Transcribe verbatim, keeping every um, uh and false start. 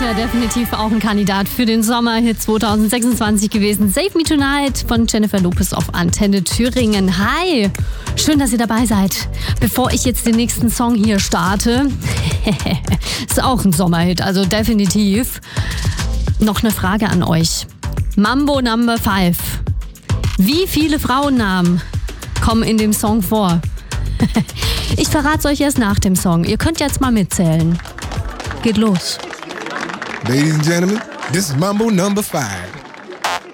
wäre definitiv auch ein Kandidat für den Sommerhit zwanzig sechsundzwanzig gewesen. Save Me Tonight von Jennifer Lopez auf Antenne Thüringen. Hi, schön, dass ihr dabei seid. Bevor ich jetzt den nächsten Song hier starte, ist auch ein Sommerhit, also definitiv. Noch eine Frage an euch. Mambo Number five. Wie viele Frauennamen kommen in dem Song vor? Ich verrate es euch erst nach dem Song. Ihr könnt jetzt mal mitzählen. Geht los. Ladies and gentlemen, this is Mambo Number five.